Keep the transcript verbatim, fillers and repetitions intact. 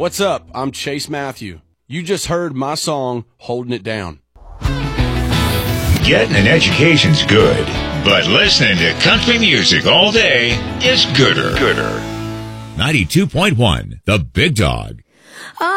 What's up? I'm Chase Matthew. You just heard my song, Holding It Down. Getting an education's good, but listening to country music all day is gooder. Gooder. ninety-two point one, The Big Dog.